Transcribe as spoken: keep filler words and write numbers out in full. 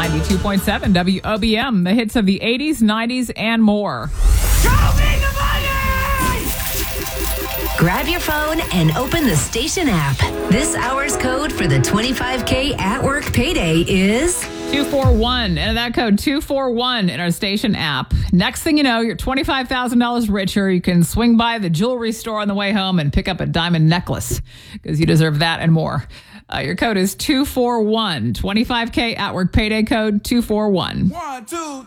ninety-two point seven W O B M, the hits of the eighties, nineties, and more. Grab your phone and open the station app. This hour's code for the twenty-five K at work payday is two four one. Enter that code two four one in our station app. Next thing you know, you're twenty-five thousand dollars richer. You can swing by the jewelry store on the way home and pick up a diamond necklace because you deserve that and more. Uh, your code is two four one. twenty-five K at work payday code two four one. One, two,